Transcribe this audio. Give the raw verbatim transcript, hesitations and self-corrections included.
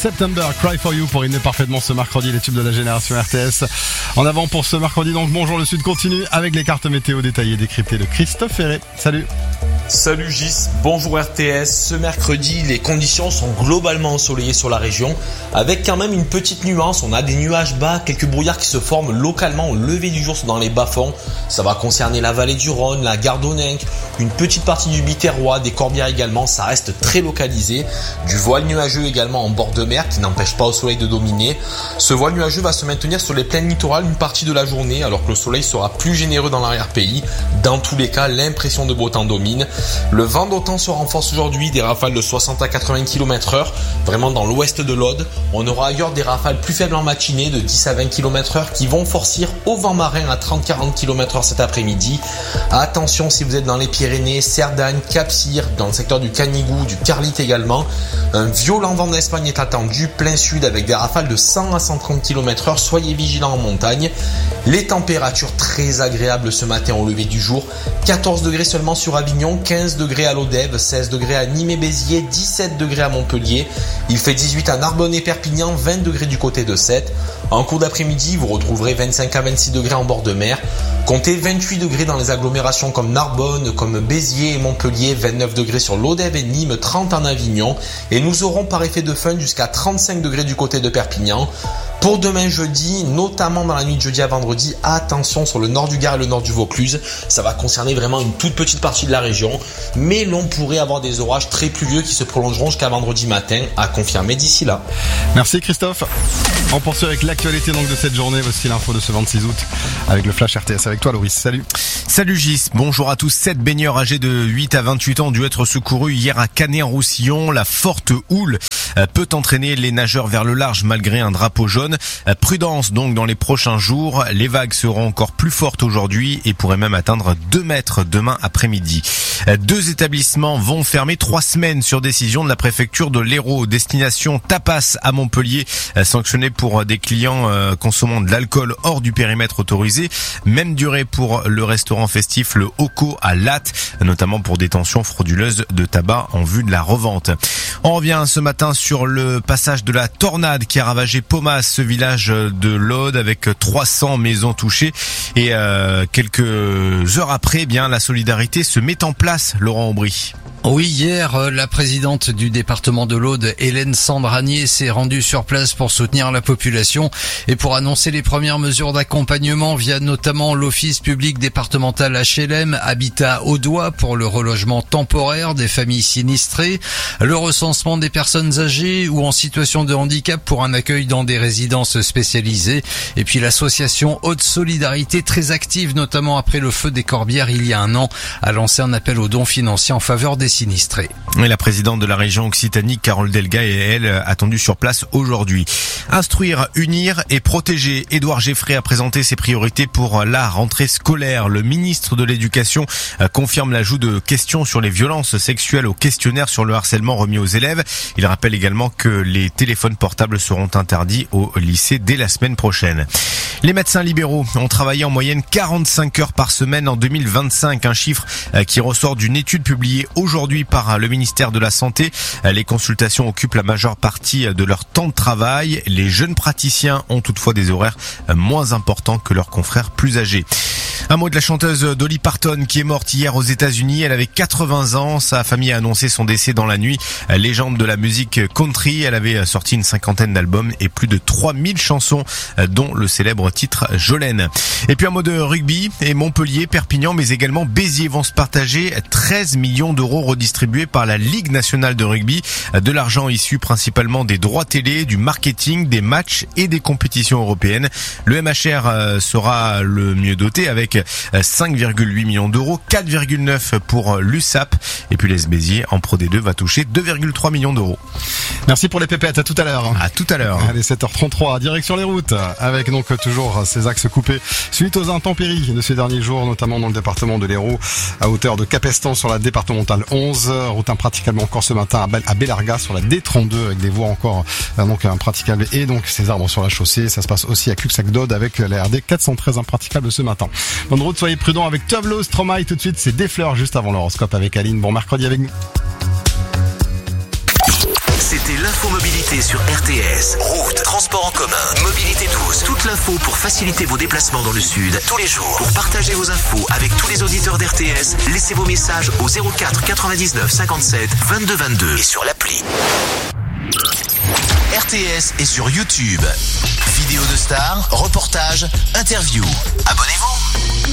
September, Cry For You pour rythmer parfaitement ce mercredi les tubes de la génération R T S. En avant pour ce mercredi, donc bonjour le Sud continue avec les cartes météo détaillées décryptées de Christophe Ferré. Salut. Salut Gis, bonjour R T S. Ce mercredi, les conditions sont globalement ensoleillées sur la région, avec quand même une petite nuance. On a des nuages bas, quelques brouillards qui se forment localement au lever du jour dans les bas-fonds. Ça va concerner la vallée du Rhône, la Gardonninque, une petite partie du Biterrois, des Corbières également. Ça reste très localisé. Du voile nuageux également en bord de mer qui n'empêche pas au soleil de dominer. Ce voile nuageux va se maintenir sur les plaines littorales une partie de la journée, alors que le soleil sera plus généreux dans l'arrière-pays. Dans tous les cas, l'impression de beau temps domine. Le vent d'automne se renforce aujourd'hui, des rafales de soixante à quatre-vingts kilomètres heure, vraiment dans l'ouest de l'Aude. On aura ailleurs des rafales plus faibles en matinée de dix à vingt kilomètres heure qui vont forcir au vent marin à trente à quarante kilomètres heure cet après-midi. Attention si vous êtes dans les Pyrénées, Cerdagne, Cap-Cyr, dans le secteur du Canigou, du Carlite également. Un violent vent d'Espagne est attendu, plein sud avec des rafales de cent à cent trente kilomètres heure. Soyez vigilants en montagne. Les températures très agréables ce matin au lever du jour. quatorze degrés seulement sur Avignon, quinze degrés à Lodève, seize degrés à Nîmes et Béziers, dix-sept degrés à Montpellier. Il fait dix-huit à Narbonne et Perpignan, vingt degrés du côté de Sète. En cours d'après-midi, vous retrouverez vingt-cinq à vingt-six degrés en bord de mer. Comptez vingt-huit degrés dans les agglomérations comme Narbonne, comme Béziers et Montpellier, vingt-neuf degrés sur Lodève et Nîmes, trente en Avignon. Et nous aurons par effet de fun jusqu'à trente-cinq degrés du côté de Perpignan. Pour demain jeudi, notamment dans la nuit de jeudi à vendredi, attention sur le nord du Gard et le nord du Vaucluse. Ça va concerner vraiment une toute petite partie de la région. Mais l'on pourrait avoir des orages très pluvieux qui se prolongeront jusqu'à vendredi matin, à confirmer d'ici là. Merci Christophe. On poursuit avec l'actualité donc de cette journée. Voici l'info de ce vingt-six août avec le Flash R T S avec toi Loris. Salut. Salut Gis, bonjour à tous. Sept baigneurs âgés de huit à vingt-huit ans ont dû être secourus hier à Canet-en-Roussillon. La forte houle peut entraîner les nageurs vers le large malgré un drapeau jaune. Prudence donc dans les prochains jours. Les vagues seront encore plus fortes aujourd'hui et pourraient même atteindre deux mètres demain après-midi. Deux établissements vont fermer trois semaines sur décision de la préfecture de l'Hérault. Destination Tapas à Montpellier, sanctionné pour des clients consommant de l'alcool hors du périmètre autorisé. Même durée pour le restaurant festif Le Hoco à Latte, notamment pour détention frauduleuse de tabac en vue de la revente. On revient ce matin sur le passage de la tornade qui a ravagé Pomas, ce village de l'Aude avec trois cents maisons touchées. Et euh, quelques heures après, eh bien la solidarité se met en place, Laurent Aubry. Oui, hier, la présidente du département de l'Aude, Hélène Sandranier, s'est rendue sur place pour soutenir la population et pour annoncer les premières mesures d'accompagnement via notamment l'Office public départemental H L M, Habitat Audois pour le relogement temporaire des familles sinistrées, le recensement des personnes âgées ou en situation de handicap pour un accueil dans des résidences spécialisées et puis l'association Haute Solidarité, très active notamment après le feu des Corbières il y a un an, a lancé un appel aux dons financiers en faveur des sinistrés. Et la présidente de la région Occitanie, Carole Delga, est elle attendue sur place aujourd'hui. Instruire, unir et protéger. Édouard Geffray a présenté ses priorités pour la rentrée scolaire. Le ministre de l'Éducation confirme l'ajout de questions sur les violences sexuelles au questionnaire sur le harcèlement remis aux élèves. Il rappelle également que les téléphones portables seront interdits au lycée dès la semaine prochaine. Les médecins libéraux ont travaillé en moyenne quarante-cinq heures par semaine en deux mille vingt-cinq, un chiffre qui ressort d'une étude publiée aujourd'hui par le ministère de la Santé. Les consultations occupent la majeure partie de leur temps de travail. Les jeunes praticiens ont toutefois des horaires moins importants que leurs confrères plus âgés. Un mot de la chanteuse Dolly Parton qui est morte hier aux États-Unis. Elle avait quatre-vingts ans. Sa famille a annoncé son décès dans la nuit. Légende de la musique country, elle avait sorti une cinquantaine d'albums et plus de trois mille chansons, dont le célèbre titre Jolene. Et puis un mot de rugby. Et Montpellier, Perpignan, mais également Béziers vont se partager treize millions d'euros redistribués par la Ligue nationale de rugby. De l'argent issu principalement des droits télé, du marketing, des matchs et des compétitions européennes. Le M H R sera le mieux doté avec cinq virgule huit millions d'euros, quatre virgule neuf pour l'U S A P. Et puis l'A S Béziers en Pro D deux va toucher deux virgule trois millions d'euros. Merci pour les pépettes, à tout à l'heure. À tout à l'heure. Allez, sept heures trente-trois, direction les routes, avec donc toujours ces axes coupés suite aux intempéries de ces derniers jours, notamment dans le département de l'Hérault, à hauteur de Capestan sur la départementale onze, route impraticable encore ce matin à Bellarga sur la D trente-deux avec des voies encore donc impraticables et donc ces arbres sur la chaussée. Ça se passe aussi à Cuxac-Dode avec la R D quatre cent treize impraticable ce matin. Bonne route, soyez prudents avec Tovlo, Stromae. Tout de suite, c'est des fleurs juste avant l'horoscope avec Aline. Bon mercredi avec nous. C'était Écoutez l'infomobilité sur R T S. Route, transport en commun, mobilité douce. Toute l'info pour faciliter vos déplacements dans le sud tous les jours. Pour partager vos infos avec tous les auditeurs d'R T S, laissez vos messages au zéro quatre quatre-vingt-dix-neuf cinquante-sept vingt-deux vingt-deux et sur l'appli. R T S est sur YouTube. Vidéos de stars, reportages, interviews. Abonnez-vous.